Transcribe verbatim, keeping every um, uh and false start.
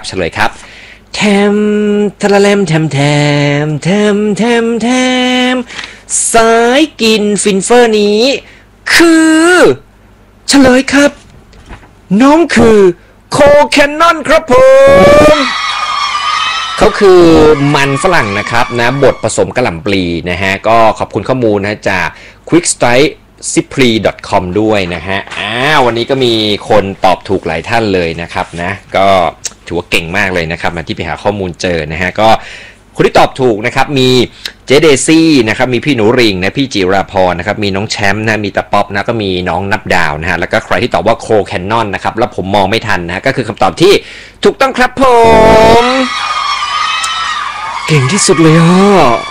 เฉลยครับแทมทะละแลมแทมแทมแทมแทมแทมสายกินฟินเฟอร์นี้คือเฉลยครับน้องคือโคแคนนอนครับผมเขาคือมันฝรั่งนะครับนะบดผสมกะหล่ำปลีนะฮะก็ขอบคุณข้อมูลนะจาก ควิกสไตรค์ ซิปรี ดอท คอม ด้วยนะฮะอ้าววันนี้ก็มีคนตอบถูกหลายท่านเลยนะครับนะก็ถือว่าเก่งมากเลยนะครับมาที่ไปหาข้อมูลเจอนะฮะก็คนที่ตอบถูกนะครับมีเจเดซี่นะครับมีพี่หนูริงนะพี่จิราพรนะครับมีน้องแชมป์นะมีตะป๊อปนะก็มีน้องนับดาวนะฮะแล้วก็ใครที่ตอบว่าโคแคนนอนนะครับแล้วผมมองไม่ทันนะก็คือคำตอบที่ถูกต้องครับผมเก่งที่สุดเลยอ่ะ